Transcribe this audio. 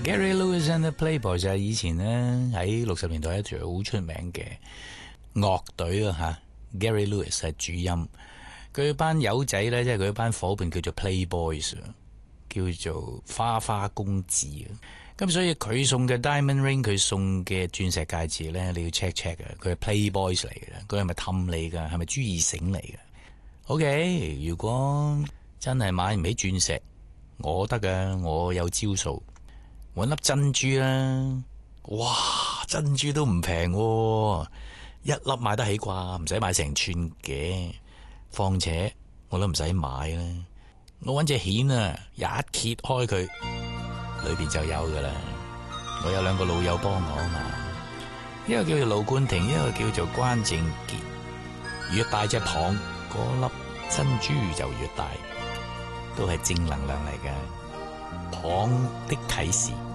Gary Lewis and the Playboys 就係以前咧喺60年代一條好出名嘅樂隊啊吓 ，Gary Lewis 係主音，佢班友仔咧即係佢班伙伴叫做 Playboys， 叫做花花公子啊。咁所以佢送嘅 Diamond Ring， 佢送嘅鑽石戒指咧，你要 check 嘅，佢係 Playboys 嚟嘅，佢係咪氹你噶？係咪朱義盛嚟嘅 ？OK， 如果真係買唔起鑽石，我得噶，我有招數，搵粒珍珠啦。哇，珍珠都唔平喎，一粒買得起啩，唔使買成串嘅。況且我都唔使買啦，我搵隻蜆啊，一揭開佢。裏邊就有噶啦，我有兩個老友幫我啊嘛，一個叫做盧冠廷，一個叫做關正傑。越大隻蚌，嗰粒珍珠就越大，都係正能量嚟嘅。蚌的啟示。